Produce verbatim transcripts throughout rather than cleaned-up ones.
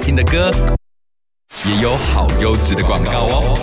听的歌，也有好优质的广告哦。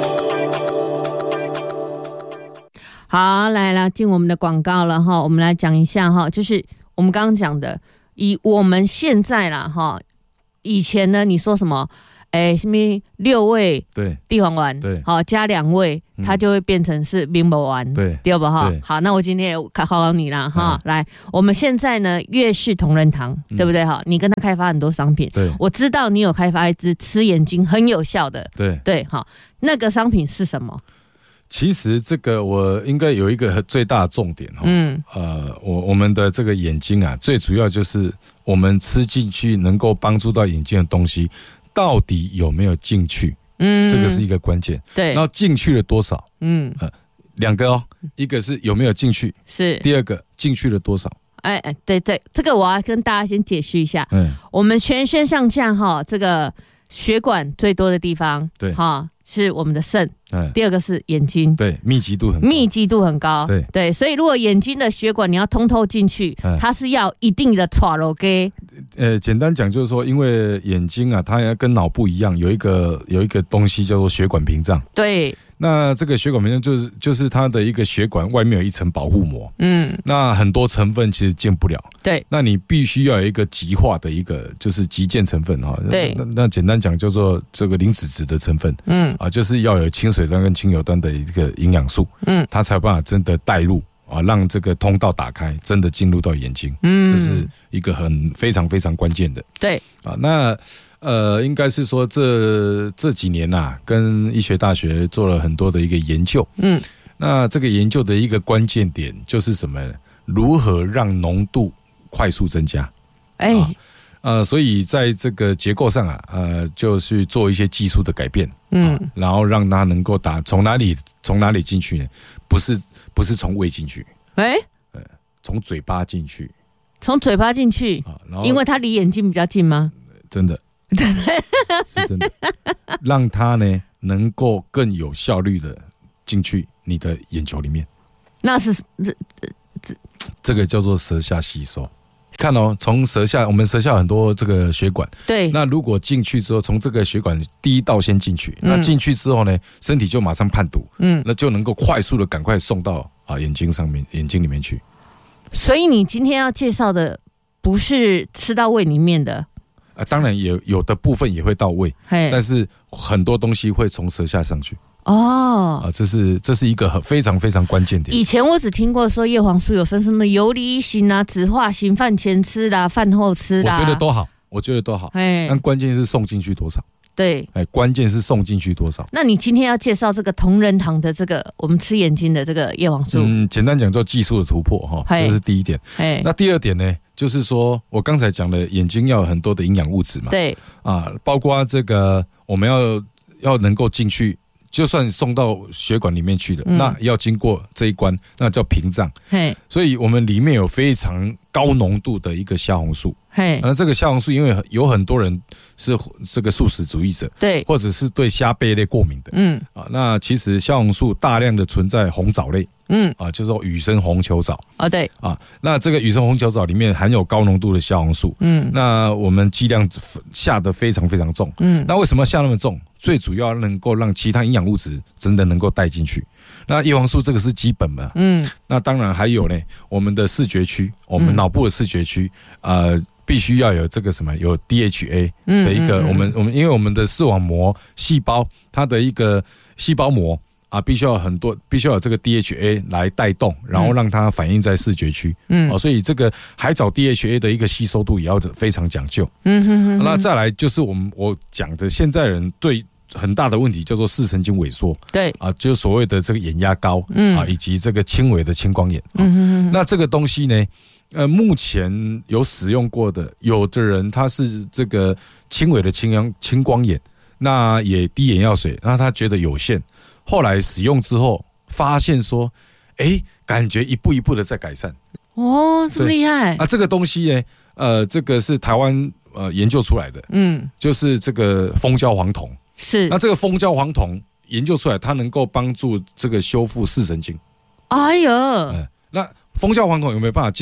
好，来了，进我们的广告了哈，我们来讲一下哈，就是我们刚刚讲的，以我们现在啦哈，以前呢，你说什么？哎，什么六味对地黄丸， 对， 好加两味，它就会变成是柠檬丸， 对， 对吧哈？好，那我今天也考考你啦哈，嗯、来，我们现在呢，悦氏同仁堂，嗯、对不对哈？你跟他开发很多商品， 对， 我知道你有开发一支吃眼睛很有效的， 对对，好，那个商品是什么？ 其实这个我应该有一个最大的重点哈，嗯，呃，我我们的这个眼睛啊，最主要就是我们吃进去能够帮助到眼睛的东西。到底有没有进去？嗯，这个是一个关键。对，然后进去了多少？嗯，呃，两个哦，一个是有没有进去，是第二个进去了多少？ 哎哎，对对，这个我要跟大家先解释一下。嗯，我们全身上下哈，这个血管最多的地方，对哈，是我们的肾。嗯，第二个是眼睛， 对，密集度很高密集度很高，对对，所以如果眼睛的血管你要通透进去，嗯、它是要一定的插入给。 呃，简单讲就是说，因为眼睛啊，它跟脑部一样，有一个有一个东西叫做血管屏障。 对。 那这个血管屏障就是就是它的一个血管外面有一层保护膜，嗯，那很多成分其实进不了，对，那你必须要有一个极化的一个就是极键成分哈，对，那那简单讲叫做这个磷脂质的成分，嗯啊，就是要有清水端跟清油端的一个营养素，嗯，它才有办法真的带入啊，让这个通道打开，真的进入到眼睛，嗯，这是一个很非常非常关键的，对啊，那。呃，应该是说这这几年啊，跟医学大学做了很多的一个研究。嗯，那这个研究的一个关键点就是什么呢？如何让浓度快速增加？哎、啊，呃，所以在这个结构上啊，呃，就去做一些技术的改变。嗯、啊，然后让它能够打从哪里从哪里进去呢？不是不是从胃进去，哎、呃，从嘴巴进去。 从嘴巴进去，啊、然后因为它离眼睛比较近吗？ 真的。是真的，让它呢能够更有效率的进去你的眼球里面。 那是这这这个叫做舌下吸收。看哦，从舌下，我们舌下有很多这个血管，对。那如果进去之后，从这个血管第一道先进去，嗯、那进去之后呢，身体就马上判读，嗯，那就能够快速的赶快送到啊眼睛上面、眼睛里面去。 所以你今天要介绍的不是吃到胃里面的。 啊，当然也有的部分也会到位，但是很多东西会从舌下上去。哦，啊，这是这是一个很非常非常关键点。 以前我只听过说叶黄素有分什么游离型啊、酯化型，饭前吃啦、饭后吃啦， 我觉得都好，我觉得都好。但关键是送进去多少。 对， 哎，关键是送进去多少。 那你今天要介绍这个同仁堂的这个我们吃眼睛的这个叶黄素， 嗯，简单讲做技术的突破哈，这是第一点。那第二点呢，就是说我刚才讲的眼睛要有很多的营养物质嘛，对啊，包括这个我们要要能够进去。就算送到血管里面去的，嗯、那要经过这一关，那叫屏障。所以我们里面有非常高浓度的一个虾红素。那这个虾红素，因为有很多人是这个素食主义者，对，或者是对虾贝类过敏的，嗯啊，那其实虾红素大量的存在红藻类。嗯啊，就是说羽生红球藻啊，对啊，那这个羽生红球藻里面含有高浓度的虾红素，嗯，那我们剂量下得非常非常重，嗯，那为什么下那么重？最主要能够让其他营养物质真的能够带进去。那叶黄素这个是基本嘛，嗯，那当然还有呢，我们的视觉区，我们脑部的视觉区，呃，必须要有这个什么，有 D H A 的一个，我们我们因为我们的视网膜细胞它的一个细胞膜。啊，必须要很多，必须要有这个 D H A 来带动，然后让它反映在视觉区。嗯，哦，所以这个海藻 D H A 的一个吸收度也要非常讲究。嗯哼哼。那再来就是我们我讲的现在人最很大的问题叫做视神经萎缩。对。啊，就是所谓的这个眼压高，嗯啊，以及这个轻微的青光眼。嗯哼哼。那这个东西呢，呃，目前有使用过的，有的人他是这个轻微的青光青光眼，那也滴眼药水，那他觉得有限。后来使用之后，发现说，哎，感觉一步一步的在改善。 哦，这么厉害！ 啊，这个东西呢，呃，这个是台湾呃研究出来的，嗯，就是这个蜂胶黄酮。是，那这个蜂胶黄酮研究出来，它能够帮助这个修复视神经。 哎呀，呃、 那蜂胶黄酮有没有办法进去？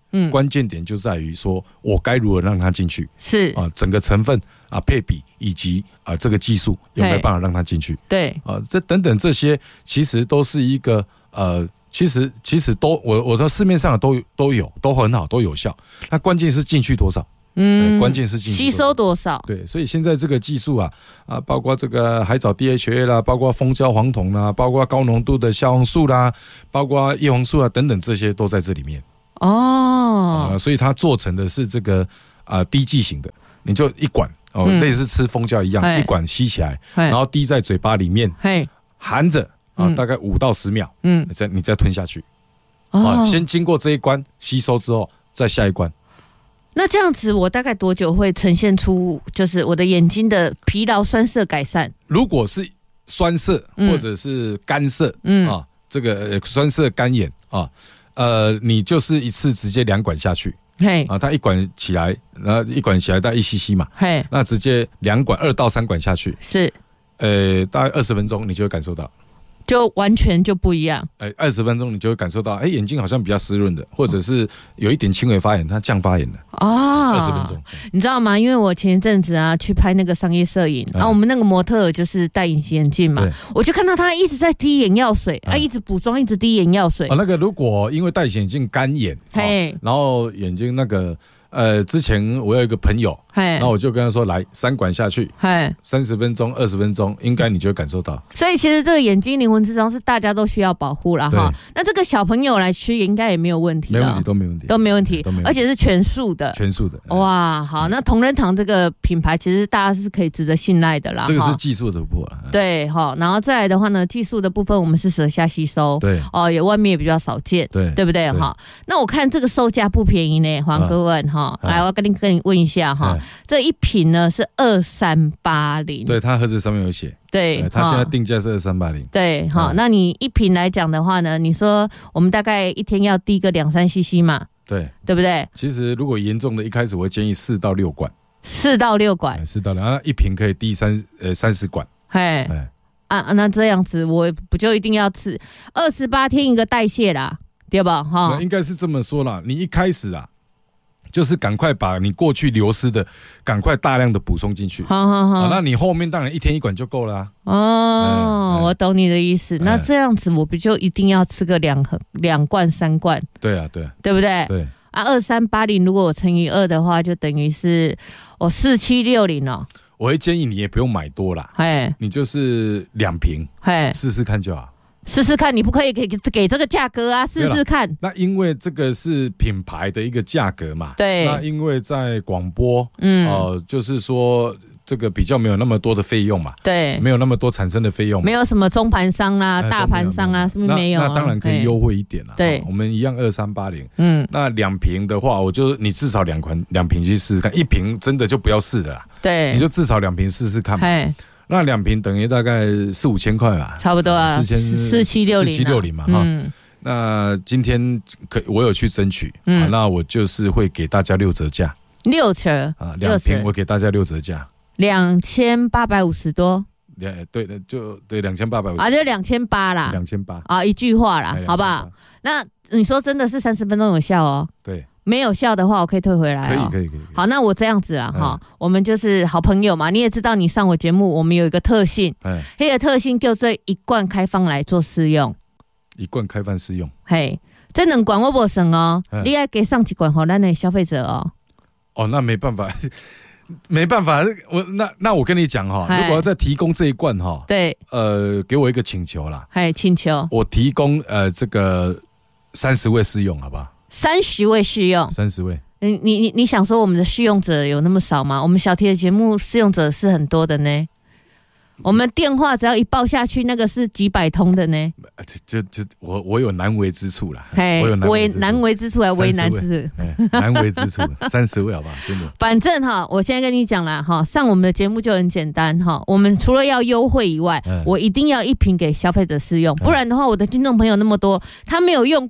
嗯，关键点就在于说我该如何让它进去， 是啊，整个成分啊配比以及啊这个技术有没有办法让它进去？ 对啊，这等等这些其实都是一个呃，其实其实都我我的市面上都都有都很好都有效，那关键是进去多少？嗯，关键是进去吸收多少？ 对，所以现在这个技术啊啊，包括这个海藻 D H A 啦，包括蜂胶黄酮啦，包括高浓度的虾黄素啦，包括叶黄素啊等等，这些都在这里面。哦、呃，所以它做成的是这个啊、呃、滴剂型的，你就一管哦、嗯，类似吃蜂胶一样，一管吸起来，然后滴在嘴巴里面，含着啊、呃，大概五到十秒，嗯，你再你再吞下去，啊、哦，先经过这一关吸收之后，再下一关。 那这样子，我大概多久会呈现出就是我的眼睛的疲劳酸涩改善？如果是酸涩或者是干涩，嗯啊，这个酸涩干眼啊，呃，你就是一次直接两管下去，嘿啊，它一管起来，然后一管起来大概一 C C 嘛，嘿，那直接两管二到三管下去， 是， 呃，大概二十分钟你就会感受到。 就完全就不一样， 哎，二十分钟你就会感受到，哎，眼睛好像比较湿润的，或者是有一点轻微发炎，它降发炎了。哦，二十分钟， 你知道吗？因为我前一阵子啊去拍那个商业摄影，然后我们那个模特就是戴隐形眼镜嘛，我就看到他一直在滴眼药水，啊，一直补妆，一直滴眼药水。 哦，那个如果因为戴隐形眼镜干眼，嘿，然后眼睛那个。呃，之前我有一个朋友，然后我就跟他说，来三管下去，三十分钟、二十分钟，应该你就会感受到。 所以其实这个眼睛灵魂之窗是大家都需要保护啦哈。那这个小朋友来吃应该也没有问题， 没问题，都没问题， 都没问题，而且是全素的， 全素的。 哇，好，那同仁堂这个品牌其实大家是可以值得信赖的啦。 这个是技术的突破， 对哈。然后再来的话呢，技术的部分我们是舌下吸收， 对哦，也外面也比较少见， 对， 对不对哈？那我看这个售价不便宜呢，黄哥问哈，来，我要跟你。跟你问一下哈，这一瓶呢是二三八零， 对，它盒子上面有写， 对， 它现在定价是二三八零， 对，好，那你一瓶来讲的话呢，你说我们大概一天要滴个两三 C C 嘛， 对， 对不对？ 其实如果严重的，一开始我会建议四到六管， 四到六管， 四到六，那一瓶可以滴三呃三十管， 嘿，啊，那这样子我不就一定要吃二十八天一个代谢啦，对吧？哈， 应该是这么说啦，你一开始啊。就是赶快把你过去流失的，赶快大量的补充进去。好好好，那你后面当然一天一管就够了啊。 哦，我懂你的意思。那这样子我不就一定要吃个两两罐三罐？ 对啊，对， 对不对？ 对啊，二三八零如果我乘以二的话，就等于是我四七六零哦。 我会建议你也不用买多啦，哎，你就是两瓶，哎，试试看就好。 试试看，你不可以给给这个价格啊！试试看。 那因为这个是品牌的一个价格嘛， 对。 那因为在广播，嗯，哦、呃，就是说这个比较没有那么多的费用嘛， 对， 没有那么多产生的费用， 没有什么中盘商啦、哎、大盘商啊，是不是没有、啊那？那当然可以优惠一点啦。对，我们一样二三八零，嗯，那两瓶的话，我就你至少两款两瓶去试试看，一瓶真的就不要试了啦， 对， 你就至少两瓶试试看嘛。那两瓶等于大概四五千块吧， 差不多啊，四千四七六零， 四七六零嘛哈。嗯、那今天可我有去争取，嗯、啊，那我就是会给大家六折价， 六折啊，两瓶我给大家六折价， 两千八百五十多， 两对的就对两千八百五十啊，就两千八啦， 两千八啊，一句话啦，好不好？那你说真的是三十分钟有效哦？ 对。 没有效的话，我可以退回来、 哦。可以可以可以。 好，那我这样子啊，哈、嗯，我们就是好朋友嘛。你也知道，你上我节目，我们有一个特性，嗯，那个特性叫做一罐开放来做试用。 一罐开放试用。 嘿，这两罐我不省哦，嗯、你要给上几罐给咱的消费者哦。 哦，那没办法，没办法，我那那我跟你讲哈、哦，如果要再提供这一罐哈、哦， 对， 呃，给我一个请求啦。 嘿，请求。 我提供呃这个三十位试用，好不好？ 三十位试用， 三十位。 你你你你想说我们的试用者有那么少吗？我们小 T 的节目试用者是很多的呢。我们电话只要一报下去，那个是几百通的呢。 就就我我有难为之处啦， 我有为难为之处还为难之处， 难为之处三十位好不好？真的。 反正哈，我现在跟你讲啦哈，上我们的节目就很简单哈。我们除了要优惠以外，嗯、我一定要一瓶给消费者试用，不然的话，我的听众朋友那么多，他没有用过。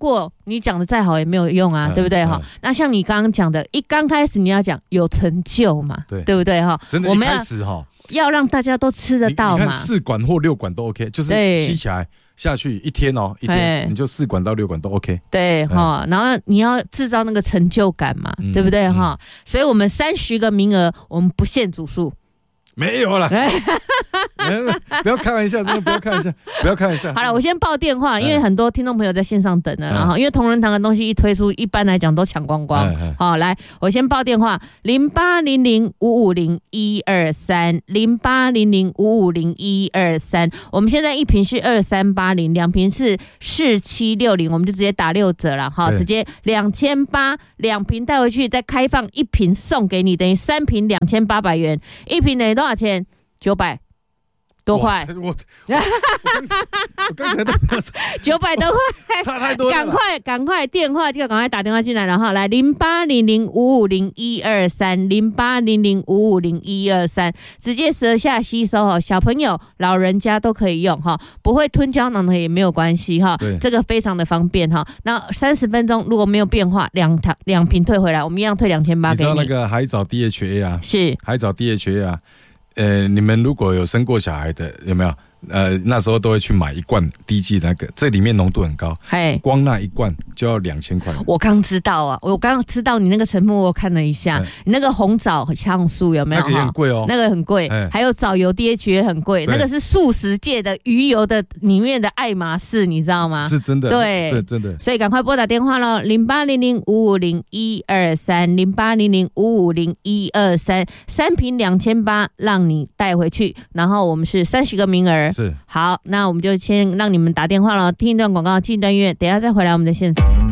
你讲的再好也没有用啊，嗯、对不对哈、嗯？那像你刚刚讲的，一刚开始你要讲有成就嘛，对对不对哈？ 真的，一开始哈要让大家都吃得到嘛。 你看四管或六管都 OK， 就是吸起来下去一天哦，一天你就四管到六管都 OK。 对哈、嗯，然后你要制造那个成就感嘛，嗯、对不对哈、嗯？所以我们三十个名额，我们不限组数。 没有了，不要开玩笑，真的不要开玩笑，不要开玩笑。 好了，我先报电话，因为很多听众朋友在线上等了，然后因为同仁堂的东西一推出，一般来讲都抢光光。好，来，我先报电话：零八零零五五零一二三，零八零零五五零一二三。我们现在一瓶是二三八零，两瓶是四七六零，我们就直接打六折了，哈，直接两千八，两瓶带回去，再开放一瓶送给你，等于三瓶两千八百元，一瓶等于多少钱？九百多块。 我我刚才都九百多块， 差太多了。 赶快赶快电话就赶快打电话进来，然后来零八零零五五零一二三，零八零零五五零一二三，直接舌下吸收哦，小朋友、老人家都可以用哈，不会吞胶囊的也没有关系哈，这个非常的方便哈。那三十分钟如果没有变化，两两两瓶退回来，我们一样退两千八给你。 你知道那个海藻 D H A 啊？ 是海藻 D H A 啊。呃，你们如果有生过小孩的，有没有？呃，那时候都会去买一罐滴剂那个，这里面浓度很高，光那一罐就要两千块。 我刚知道啊，我刚知道你那个成分，我看了一下，你那个红枣酵素有没有？ 那个很贵哦， 那个很贵，还有藻油 D H 也很贵，那个是素食界的鱼油的里面的爱马仕，你知道吗？ 是真的， 对对，真的。 所以赶快拨打电话咯，零八零零五五零一二三，零八零零五五零一二三，三瓶两千八，让你带回去，然后我们是三十个名额， 是好。那我们就先让你们打电话了，听一段广告，进一段音乐，等一下再回来我们的现场。